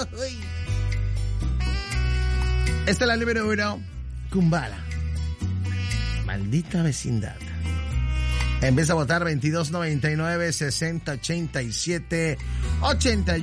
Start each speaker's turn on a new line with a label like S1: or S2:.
S1: Esta es la número 1. Kumbala. Maldita vecindad. Empieza a votar 2299 6087 81.